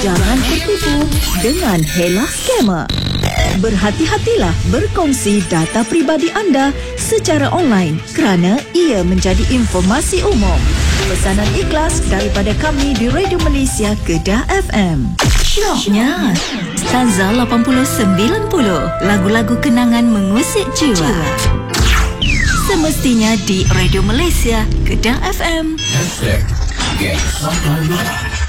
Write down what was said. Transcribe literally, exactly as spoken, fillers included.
Jangan tertipu dengan Hela Scammer. Berhati-hatilah berkongsi data peribadi anda secara online kerana ia menjadi informasi umum. Pesanan ikhlas daripada kami di Radio Malaysia Kedah F M. Syoknya Stanza lapan puluh sembilan puluh, lagu-lagu kenangan mengusik jiwa. Semestinya di Radio Malaysia Kedah F M. Hashtag Geng Sampai Marah.